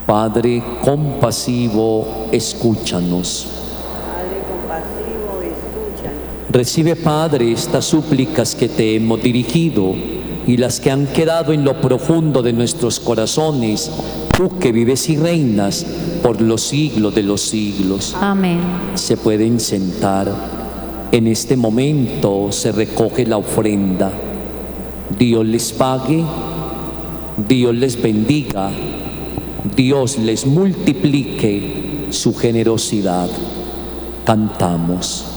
Padre compasivo, escúchanos. Padre compasivo, escúchanos. Recibe, Padre, estas súplicas que te hemos dirigido y las que han quedado en lo profundo de nuestros corazones, tú que vives y reinas por los siglos de los siglos. Amén. Se pueden sentar. En este momento se recoge la ofrenda. Dios les pague, Dios les bendiga, Dios les multiplique su generosidad. Cantamos.